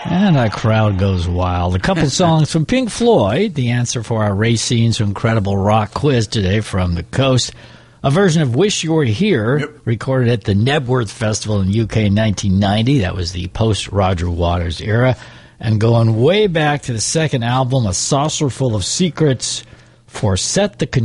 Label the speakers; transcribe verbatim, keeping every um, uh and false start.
Speaker 1: And our crowd goes wild. A couple songs from Pink Floyd, the answer for our Racines Incredible Rock quiz today from the coast. A version of Wish You Were Here, yep. recorded at the Knebworth Festival in U K in nineteen ninety. That was the post-Roger Waters era. And going way back to the second album, A Saucerful of Secrets for Set the